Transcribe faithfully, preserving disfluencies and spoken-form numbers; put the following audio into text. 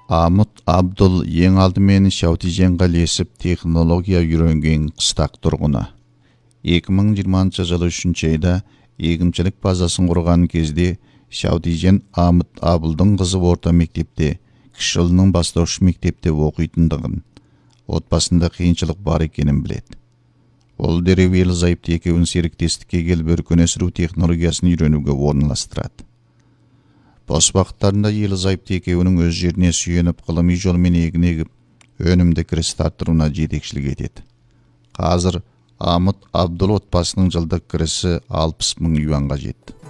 Амут Абдул ең алдымен Шаутиженға лесіп технология үйренген қыстақ тұрғыны. екі мың жиырмасыншы жылы үшінші айда егіншілік базасын құрған кезде Шаутижен Амут Абдулдың қызы орта мектепте, кіші ұлының бастауыш мектепте оқитындығын, отбасында қиыншылық бар екенін біледі. Ол дереу Ерлі-зайыпты екеуін серіктестікке келіп өркен өсіру технологиясын үйренуге орналастырады. Бос уақыттарында Ерлі-зайыпты екеуінің өз жеріне сүйеніп ғылыми жолмен егін егіп, өнімді кіріс арттыруына жетекшілік етеді. Қазір Амут Абдул отбасының жылдық кірісі алпыс мың юанға жетті.